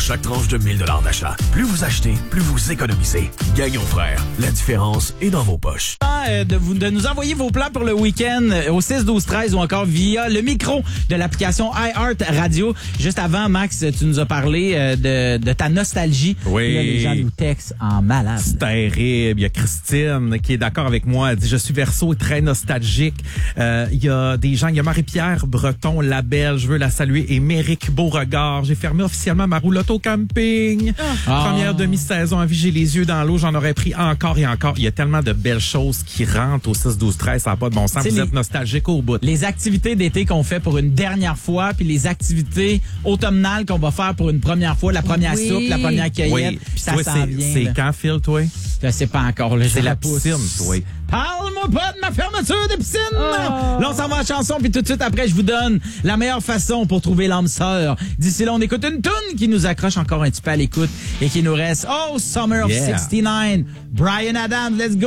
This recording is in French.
chaque tranche de 1000 $ d'achat. Plus vous achetez, plus vous économisez. Gagnon Frères, la différence est dans vos poches. De nous envoyer vos plans pour le week-end au 6-12-13 ou encore via le micro de l'application iHeart Radio. Juste avant, Max, tu nous as parlé de ta nostalgie. Oui. Là, les gens nous textent en malade. C'est terrible. Il y a Christine qui est d'accord avec moi. Elle dit, je suis Verseau et très nostalgique. Il y a des gens, il y a Marie-Pierre Breton, la belle, je veux la saluer, et Méric Beauregard. J'ai fermé officiellement ma roulotte au camping. Première demi-saison à vie, j'ai les yeux dans l'eau, j'en aurais pris encore et encore. Il y a tellement de belles choses qui rentrent au 6-12-13, ça n'a pas de bon sens. Vous êtes nostalgique au bout. Les activités d'été qu'on fait pour une dernière fois, puis les activités automnales qu'on va faire pour une première fois, la première soupe, la première cueillette. Oui. Puis ça toi, s'en vient. c'est quand, Phil, toi? Je sais pas encore. Là, C'est la piscine, toi. Parle-moi pas de ma fermeture de piscine! Là, on s'en va à la chanson, puis tout de suite après, je vous donne la meilleure façon pour trouver l'âme sœur. D'ici là, on écoute une toune qui nous accroche encore un petit peu à l'écoute et qui nous reste Summer of 69. Bryan Adams, let's go!